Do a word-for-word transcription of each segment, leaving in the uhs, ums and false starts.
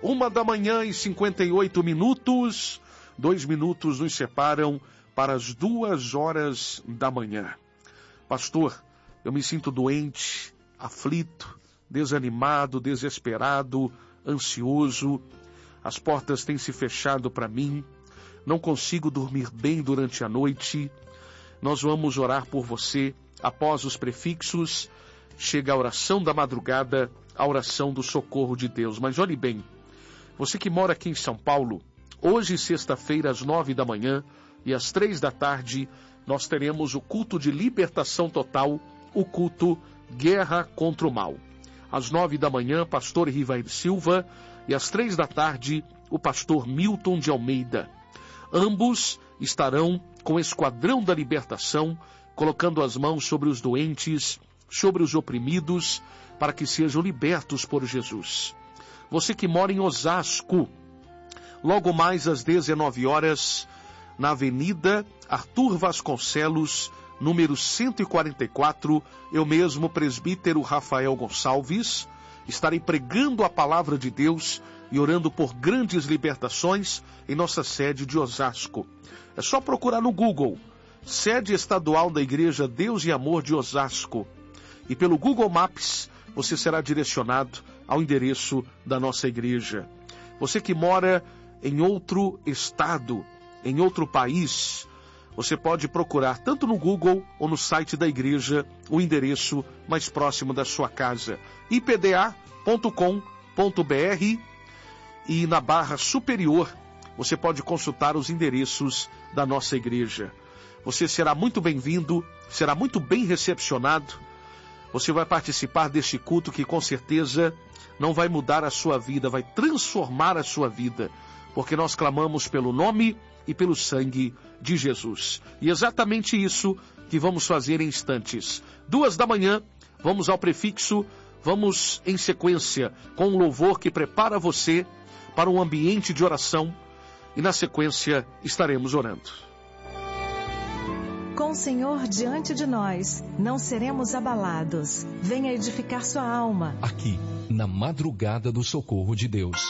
Uma da manhã e cinquenta e oito minutos. Dois minutos nos separam para as duas horas da manhã. Pastor, eu me sinto doente, aflito, desanimado, desesperado, ansioso. As portas têm se fechado para mim. Não consigo dormir bem durante a noite. Nós vamos orar por você. Após os prefixos, chega a oração da madrugada, a oração do socorro de Deus. Mas olhe bem, você que mora aqui em São Paulo, hoje, sexta-feira, às nove da manhã e às três da tarde, nós teremos o culto de libertação total, o culto Guerra contra o Mal. Às nove da manhã, pastor Rivair Silva, e às três da tarde, o pastor Milton de Almeida. Ambos estarão com o Esquadrão da Libertação, colocando as mãos sobre os doentes, sobre os oprimidos, para que sejam libertos por Jesus. Você que mora em Osasco, logo mais às dezenove horas, na Avenida Arthur Vasconcelos, número cento e quarenta e quatro, eu mesmo, presbítero Rafael Gonçalves, estarei pregando a palavra de Deus e orando por grandes libertações em nossa sede de Osasco. É só procurar no Google, Sede Estadual da Igreja Deus e Amor de Osasco. E pelo Google Maps, você será direcionado ao endereço da nossa igreja. Você que mora em outro estado, em outro país, você pode procurar tanto no Google ou no site da igreja o endereço mais próximo da sua casa. i p d a ponto com ponto b r, e na barra superior você pode consultar os endereços da nossa igreja. Você será muito bem-vindo, será muito bem recepcionado. Você vai participar deste culto que com certeza não vai mudar a sua vida, vai transformar a sua vida, porque nós clamamos pelo nome e pelo sangue de Jesus. E exatamente isso que vamos fazer em instantes. Duas da manhã, vamos ao prefixo, vamos em sequência com um louvor que prepara você para um ambiente de oração, e na sequência estaremos orando. Com o Senhor diante de nós, não seremos abalados. Venha edificar sua alma. Aqui, na madrugada do socorro de Deus.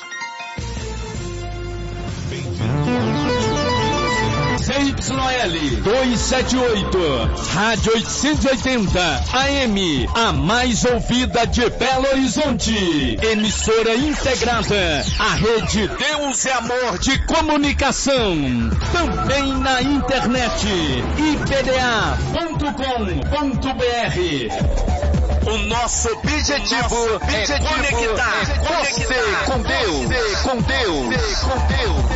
C Y L duzentos e setenta e oito, Rádio oitocentos e oitenta, A M, a mais ouvida de Belo Horizonte. Emissora integrada à Rede Deus e Amor de Comunicação. Também na internet, i p d a ponto com ponto b r. O nosso objetivo, o nosso objetivo é conectar, é conectar você com Deus, com Deus, com Deus.